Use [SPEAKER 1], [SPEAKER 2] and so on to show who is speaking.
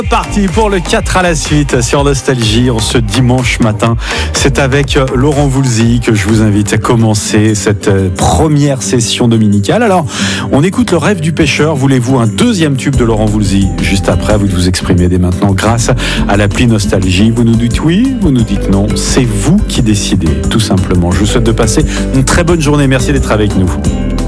[SPEAKER 1] Parti pour le 4 à la suite sur Nostalgie en ce dimanche matin. C'est avec Laurent Voulzy que je vous invite à commencer cette première session dominicale. Alors, on écoute Le Rêve du pêcheur. Voulez-vous un deuxième tube de Laurent Voulzy juste après? Vous vous exprimez dès maintenant grâce à l'appli Nostalgie. Vous nous dites oui, vous nous dites non. C'est vous qui décidez, tout simplement. Je vous souhaite de passer une très bonne journée. Merci d'être avec nous.